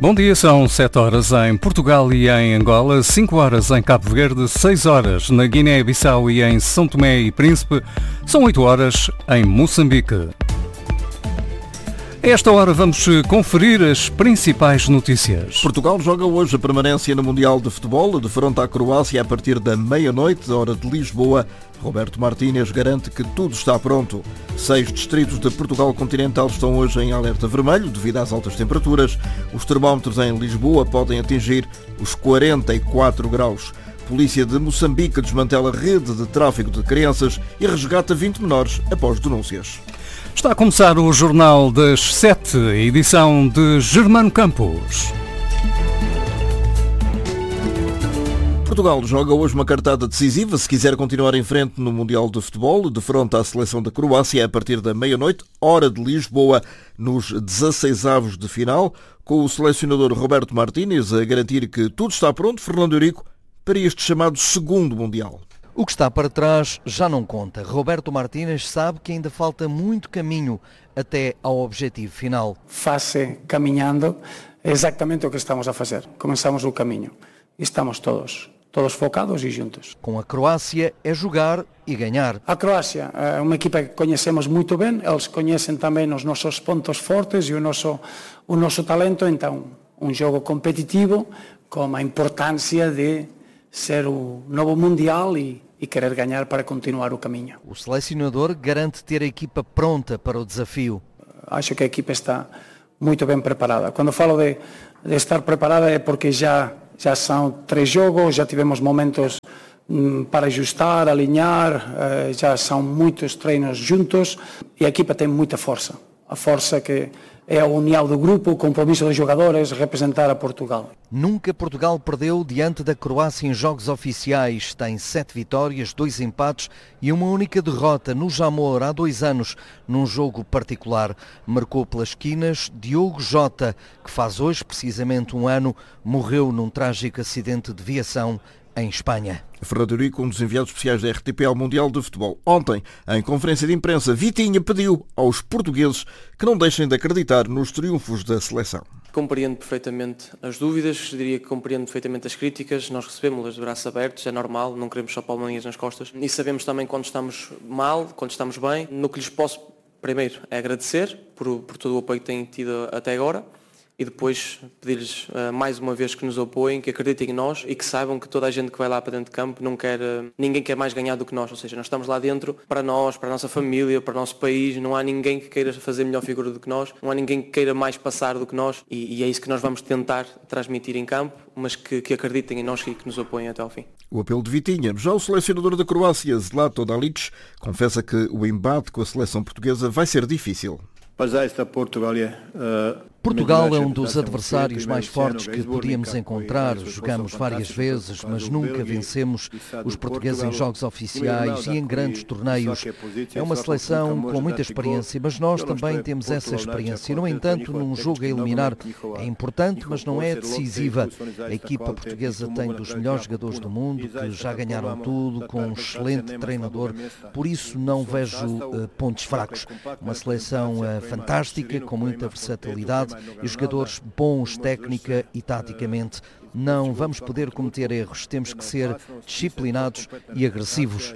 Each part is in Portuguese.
Bom dia, são 7 horas em Portugal e em Angola, 5 horas em Cabo Verde, 6 horas na Guiné-Bissau e em São Tomé e Príncipe, são 8 horas em Moçambique. A esta hora vamos conferir as principais notícias. Portugal joga hoje a permanência no Mundial de Futebol, defronte à Croácia a partir da meia-noite, hora de Lisboa. Roberto Martínez garante que tudo está pronto. 6 distritos de Portugal continental estão hoje em alerta vermelho devido às altas temperaturas. Os termómetros em Lisboa podem atingir os 44 graus. Polícia de Moçambique desmantela rede de tráfico de crianças e resgata 20 menores após denúncias. Está a começar o Jornal das 7, edição de Germano Campos. Portugal joga hoje uma cartada decisiva se quiser continuar em frente no Mundial de Futebol, defronte à seleção da Croácia a partir da meia-noite, hora de Lisboa, nos 16avos de final, com o selecionador Roberto Martínez a garantir que tudo está pronto, Fernando Eurico, para este chamado segundo Mundial. O que está para trás já não conta. Roberto Martínez sabe que ainda falta muito caminho até ao objetivo final. Fase caminhando é exatamente o que estamos a fazer. Começamos o caminho e estamos todos focados e juntos. Com a Croácia é jogar e ganhar. A Croácia é uma equipa que conhecemos muito bem, eles conhecem também os nossos pontos fortes e o nosso talento, então um jogo competitivo com a importância de ser o novo Mundial e querer ganhar para continuar o caminho. O selecionador garante ter a equipa pronta para o desafio. Acho que a equipa está muito bem preparada. Quando falo de estar preparada é porque já são 3 jogos, já tivemos momentos para ajustar, alinhar, já são muitos treinos juntos e a equipa tem muita força. A força que é a união do grupo, o compromisso dos jogadores, representar a Portugal. Nunca Portugal perdeu diante da Croácia em jogos oficiais. Tem 7 vitórias, 2 empates e uma única derrota no Jamor há 2 anos, num jogo particular. Marcou pelas esquinas Diogo Jota, que faz hoje precisamente 1 ano, morreu num trágico acidente de viação em Espanha. Fernando Eurico, um dos enviados especiais da RTP ao Mundial de Futebol. Ontem, em conferência de imprensa, Vitinha pediu aos portugueses que não deixem de acreditar nos triunfos da seleção. Compreendo perfeitamente as dúvidas, diria que compreendo perfeitamente as críticas, nós recebemos-las de braços abertos, é normal, não queremos só palmadinhas nas costas e sabemos também quando estamos mal, quando estamos bem. No que lhes posso, primeiro, é agradecer por todo o apoio que têm tido até agora. E depois pedir-lhes mais uma vez que nos apoiem, que acreditem em nós e que saibam que toda a gente que vai lá para dentro de campo ninguém quer mais ganhar do que nós. Ou seja, nós estamos lá dentro para nós, para a nossa família, para o nosso país. Não há ninguém que queira fazer melhor figura do que nós, não há ninguém que queira mais passar do que nós e é isso que nós vamos tentar transmitir em campo, mas que acreditem em nós e que nos apoiem até ao fim. O apelo de Vitinha. Já o selecionador da Croácia, Zlatko Dalic, confessa que o embate com a seleção portuguesa vai ser difícil. Portugal é um dos adversários mais fortes que podíamos encontrar. Jogamos várias vezes, mas nunca vencemos os portugueses em jogos oficiais e em grandes torneios. É uma seleção com muita experiência, mas nós também temos essa experiência. No entanto, num jogo a eliminar é importante, mas não é decisiva. A equipa portuguesa tem dos melhores jogadores do mundo, que já ganharam tudo, com um excelente treinador, por isso não vejo pontos fracos. Uma seleção fantástica, com muita versatilidade e jogadores bons técnica e taticamente. Não vamos poder cometer erros, temos que ser disciplinados e agressivos.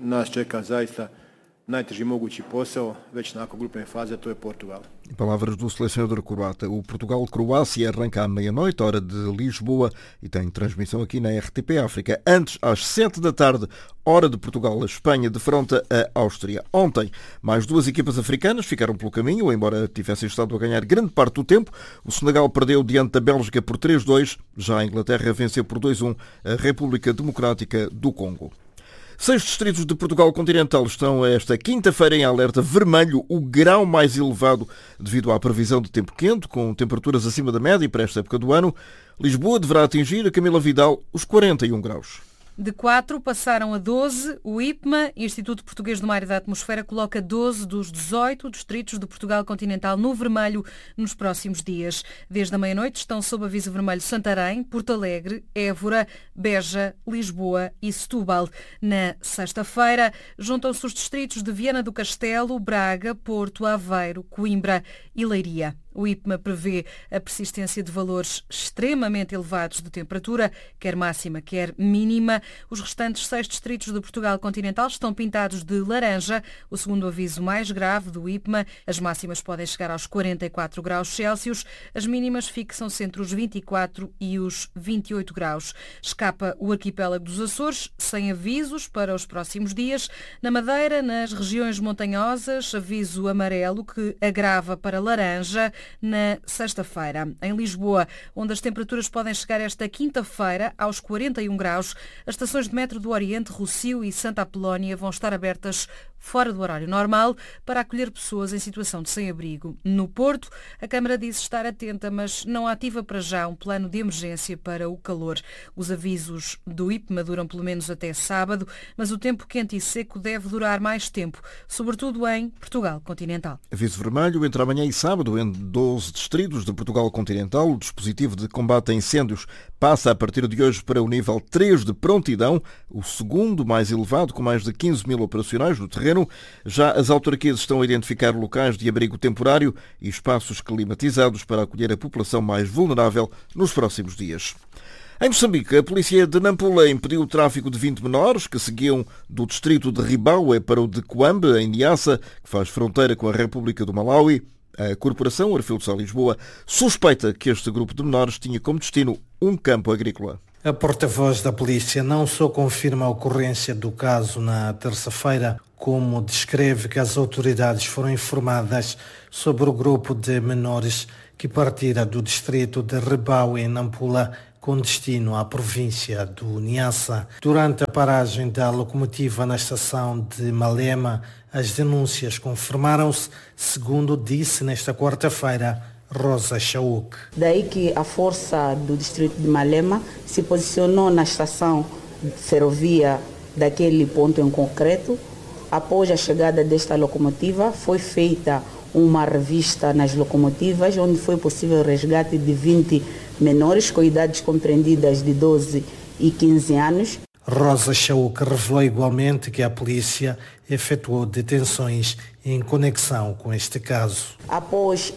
Najteži mogući posao, već nakon grupne faze, to je Portugal. Palavras do selecionador croata. O Portugal-Croácia arranca à meia-noite, hora de Lisboa, e tem transmissão aqui na RTP África. Antes, às 7 da tarde, hora de Portugal, a Espanha defronta a Áustria. Ontem, mais 2 equipas africanas ficaram pelo caminho, embora tivessem estado a ganhar grande parte do tempo. O Senegal perdeu diante da Bélgica por 3-2. Já a Inglaterra venceu por 2-1 a República Democrática do Congo. 6 distritos de Portugal continental estão esta quinta-feira em alerta vermelho, o grau mais elevado devido à previsão de tempo quente, com temperaturas acima da média para esta época do ano. Lisboa deverá atingir, a Camila Vidal, os 41 graus. De 4 passaram a 12. O IPMA, Instituto Português do Mar e da Atmosfera, coloca 12 dos 18 distritos de Portugal continental no vermelho nos próximos dias. Desde a meia-noite estão sob aviso vermelho Santarém, Porto Alegre, Évora, Beja, Lisboa e Setúbal. Na sexta-feira juntam-se os distritos de Viana do Castelo, Braga, Porto, Aveiro, Coimbra e Leiria. O IPMA prevê a persistência de valores extremamente elevados de temperatura, quer máxima, quer mínima. Os restantes 6 distritos de Portugal continental estão pintados de laranja, o segundo aviso mais grave do IPMA. As máximas podem chegar aos 44 graus Celsius, as mínimas fixam-se entre os 24 e os 28 graus. Escapa o arquipélago dos Açores, sem avisos para os próximos dias. Na Madeira, nas regiões montanhosas, aviso amarelo que agrava para laranja na sexta-feira. Em Lisboa, onde as temperaturas podem chegar esta quinta-feira aos 41 graus, as estações de metro do Oriente, Rossio e Santa Apolónia vão estar abertas fora do horário normal para acolher pessoas em situação de sem-abrigo. No Porto, a Câmara diz estar atenta, mas não ativa para já um plano de emergência para o calor. Os avisos do IPMA duram pelo menos até sábado, mas o tempo quente e seco deve durar mais tempo, sobretudo em Portugal continental. Aviso vermelho entre amanhã e sábado em 12 distritos de Portugal continental. O dispositivo de combate a incêndios passa a partir de hoje para o nível 3 de prontidão, o segundo mais elevado, com mais de 15 mil operacionais no terreno. Já as autarquias estão a identificar locais de abrigo temporário e espaços climatizados para acolher a população mais vulnerável nos próximos dias. Em Moçambique, a polícia de Nampula impediu o tráfico de 20 menores que seguiam do distrito de Ribaue para o de Coambe, em Niassa, que faz fronteira com a República do Malawi. A Corporação Orfeu de Sá Lisboa suspeita que este grupo de menores tinha como destino um campo agrícola. A porta-voz da polícia não só confirma a ocorrência do caso na terça-feira, como descreve que as autoridades foram informadas sobre o grupo de menores que partira do distrito de Ribaue, em Nampula, com destino à província do Niassa. Durante a paragem da locomotiva na estação de Malema, as denúncias confirmaram-se, segundo disse nesta quarta-feira Rosa Chauk. Daí que a força do distrito de Malema se posicionou na estação de ferrovia daquele ponto em concreto. Após a chegada desta locomotiva, foi feita uma revista nas locomotivas, onde foi possível o resgate de 20 menores com idades compreendidas de 12 e 15 anos. Rosa Chauk revelou igualmente que a polícia efetuou detenções em conexão com este caso. Após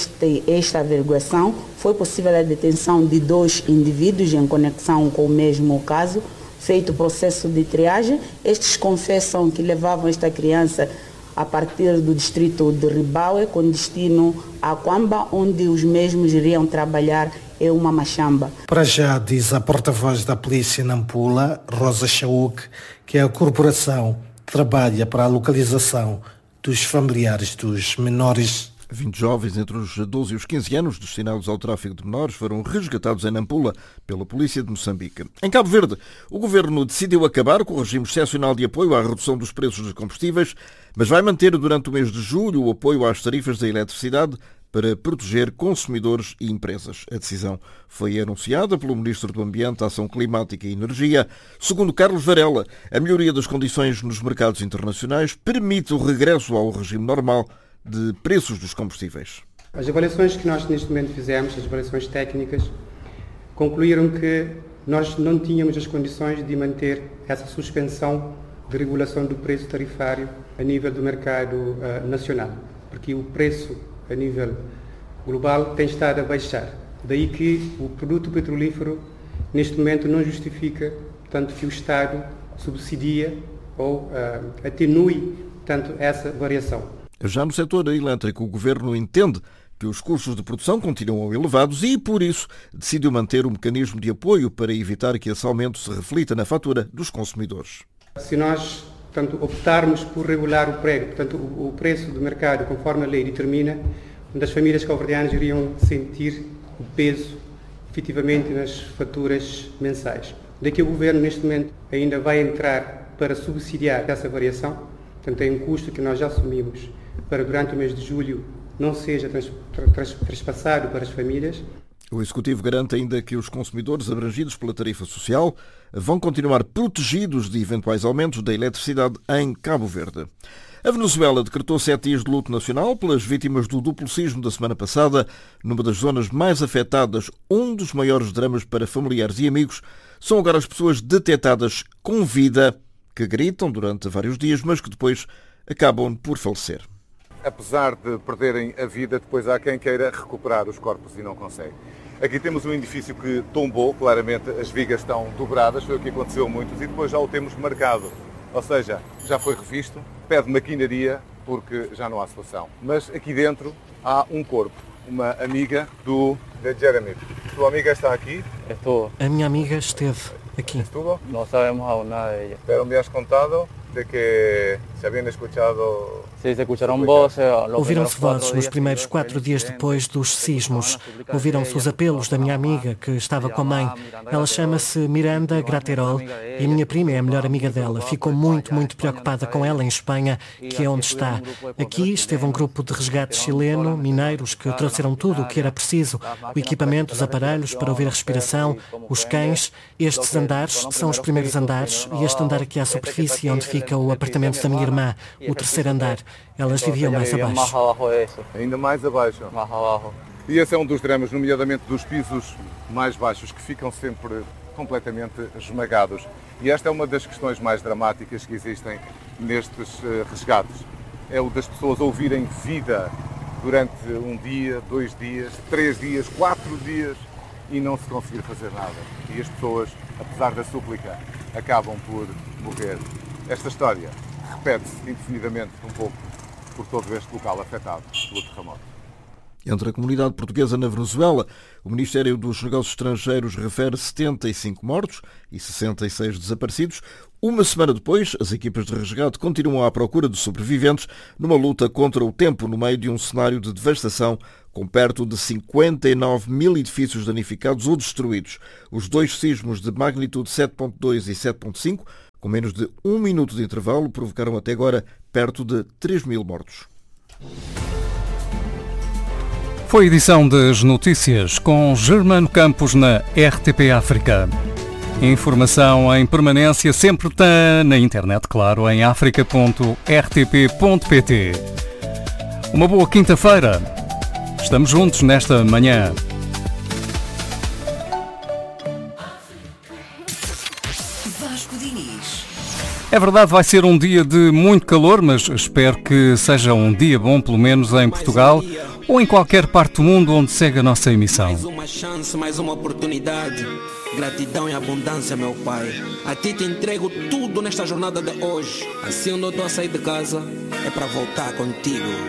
esta averiguação, foi possível a detenção de 2 indivíduos em conexão com o mesmo caso. Feito o processo de triagem, estes confessam que levavam esta criança a partir do distrito de Ribaue com destino a Coamba, onde os mesmos iriam trabalhar em uma machamba. Para já, diz a porta-voz da polícia em Nampula, Rosa Chauk, que a corporação trabalha para a localização dos familiares dos menores. 20 jovens entre os 12 e os 15 anos destinados ao tráfico de menores foram resgatados em Nampula pela polícia de Moçambique. Em Cabo Verde, o governo decidiu acabar com o regime excepcional de apoio à redução dos preços dos combustíveis, mas vai manter durante o mês de julho o apoio às tarifas da eletricidade para proteger consumidores e empresas. A decisão foi anunciada pelo Ministro do Ambiente, Ação Climática e Energia. Segundo Carlos Varela, a melhoria das condições nos mercados internacionais permite o regresso ao regime normal de preços dos combustíveis. As avaliações que nós neste momento fizemos, as avaliações técnicas, concluíram que nós não tínhamos as condições de manter essa suspensão de regulação do preço tarifário a nível do mercado nacional, porque o preço a nível global tem estado a baixar. Daí que o produto petrolífero neste momento não justifica tanto que o Estado subsidia ou atenue tanto essa variação. Já no setor elétrico, o governo entende que os custos de produção continuam elevados e, por isso, decidiu manter o mecanismo de apoio para evitar que esse aumento se reflita na fatura dos consumidores. Se nós optarmos por regular o preço do mercado conforme a lei determina, onde as famílias cabo-verdianas iriam sentir o peso efetivamente nas faturas mensais. Daqui o governo neste momento ainda vai entrar para subsidiar essa variação, portanto é um custo que nós já assumimos para durante o mês de julho não seja trespassado para as famílias. O Executivo garante ainda que os consumidores abrangidos pela tarifa social vão continuar protegidos de eventuais aumentos da eletricidade em Cabo Verde. A Venezuela decretou 7 dias de luto nacional pelas vítimas do duplo sismo da semana passada. Numa das zonas mais afetadas, um dos maiores dramas para familiares e amigos são agora as pessoas detectadas com vida, que gritam durante vários dias, mas que depois acabam por falecer. apesar de perderem a vida, depois há quem queira recuperar os corpos e não consegue. Aqui temos um edifício que tombou, claramente as vigas estão dobradas, foi o que aconteceu a muitos, e depois já o temos marcado. Ou seja, já foi revisto, pede maquinaria porque já não há solução. Mas aqui dentro há um corpo, uma amiga de Jeremy. Tua amiga está aqui? Estuvo. A minha amiga esteve aqui. Estuvo? No sabemos aún nada de ella. Pero me has contado de que se habían escuchado... Sí, se escucharon voces. Ouviram-se vozes nos primeiros 4 dias depois dos sismos. Ouviram-se os apelos da minha amiga, que estava com a mãe. Ela chama-se Miranda Graterol e a minha prima é a melhor amiga dela. Ficou muito preocupada com ela em Espanha, que é onde está. Aqui esteve um grupo de resgate chileno, mineiros, que trouxeram tudo o que era preciso. O equipamento, os aparelhos para ouvir a respiração, os cães. Estes andares são os primeiros andares e este andar aqui à superfície é onde fica o apartamento da minha irmã, o terceiro andar. Elas viviam mais abaixo. Ainda mais abaixo. E esse é um dos dramas, nomeadamente dos pisos mais baixos, que ficam sempre completamente esmagados. E esta é uma das questões mais dramáticas que existem nestes resgates. É o das pessoas ouvirem vida durante um dia, 2 dias, 3 dias, 4 dias e não se conseguir fazer nada. E as pessoas, apesar da súplica, acabam por morrer. Esta história repete-se indefinidamente um pouco por todo este local afetado pelo terremoto. Entre a comunidade portuguesa na Venezuela, o Ministério dos Negócios Estrangeiros refere 75 mortos e 66 desaparecidos. Uma semana depois, as equipas de resgate continuam à procura de sobreviventes numa luta contra o tempo no meio de um cenário de devastação com perto de 59 mil edifícios danificados ou destruídos. Os 2 sismos de magnitude 7.2 e 7.5, com menos de 1 minuto de intervalo, provocaram até agora perto de 3 mil mortos. Foi a edição das notícias com Germano Campos na RTP África. Informação em permanência sempre na internet, claro, em africa.rtp.pt. Uma boa quinta-feira. Estamos juntos nesta manhã. É verdade, vai ser um dia de muito calor, mas espero que seja um dia bom, pelo menos em Portugal ou em qualquer parte do mundo onde segue a nossa emissão. Mais uma chance, mais uma oportunidade. Gratidão e abundância, meu Pai. A Ti te entrego tudo nesta jornada de hoje. Assim onde eu estou a sair de casa é para voltar contigo.